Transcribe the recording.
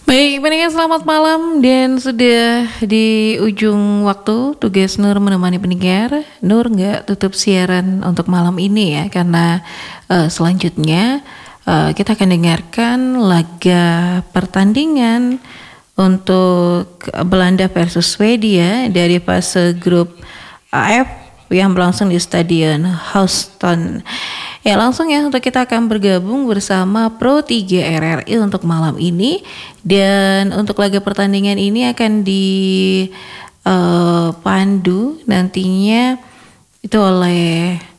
Baik, pendengar selamat malam dan sudah di ujung waktu tugas Nur menemani pendengar. Nur nggak tutup siaran untuk malam ini ya karena selanjutnya kita akan dengarkan laga pertandingan untuk Belanda versus Swedia dari fase grup AF yang berlangsung di Stadion Houston. Ya langsung ya untuk kita akan bergabung bersama Pro 3 RRI untuk malam ini. Dan untuk laga pertandingan ini akan dipandu nantinya itu oleh